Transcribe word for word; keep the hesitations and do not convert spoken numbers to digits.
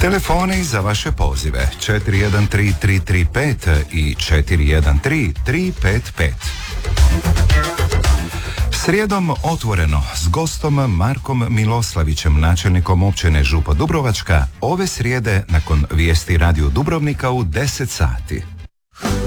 Telefoni za vaše pozive četiri jedan tri tri tri pet i četiri jedan tri tri pet pet. Srijedom otvoreno s gostom Markom Miloslavićem, načelnikom općine Župa Dubrovačka, ove srijede nakon vijesti Radio Dubrovnika u deset sati.